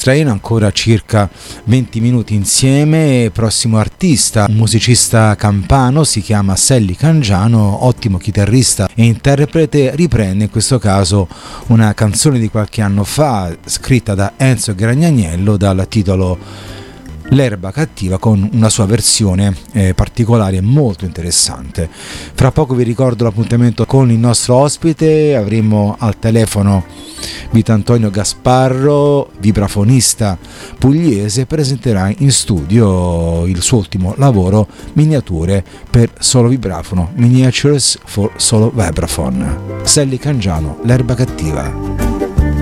Train, ancora circa 20 minuti insieme. Prossimo artista, un musicista campano, si chiama Selli Cangiano, ottimo chitarrista e interprete, riprende in questo caso una canzone di qualche anno fa scritta da Enzo Gragnaniello dal titolo L'erba cattiva, con una sua versione particolare e molto interessante. Fra poco vi ricordo l'appuntamento con il nostro ospite. Avremo al telefono Vitantonio Gasparro, vibrafonista pugliese, presenterà in studio il suo ultimo lavoro, miniature per solo vibrafono, Miniatures for Solo Vibraphone. Selli Cangiano, L'erba cattiva.